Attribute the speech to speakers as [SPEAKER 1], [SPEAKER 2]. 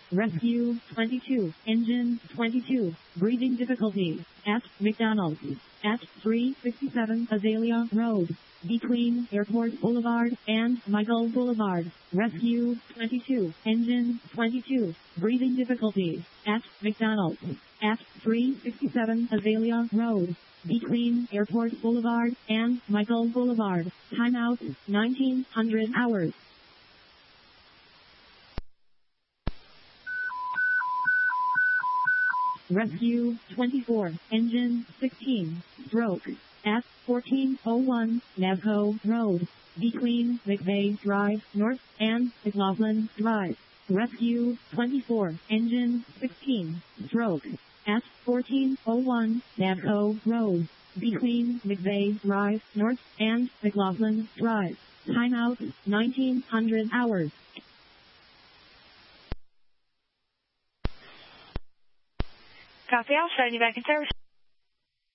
[SPEAKER 1] Rescue 22, Engine 22, breathing difficulty, at McDonald's, at 367 Azalea Road, between Airport Boulevard and Michael Boulevard. Rescue 22, Engine 22, breathing difficulty, at McDonald's, at 367 Azalea Road, between Airport Boulevard and Michael Boulevard. Timeout 1900 hours. Rescue 24, Engine 16, stroke, at 1401 Navco Road, between McVeigh Drive North and McLaughlin Drive. Rescue 24, Engine 16, stroke, at 1401 Navco Road, between McVeigh Drive North and McLaughlin Drive. Timeout 1900 hours.
[SPEAKER 2] Copy, I'll show you back in service.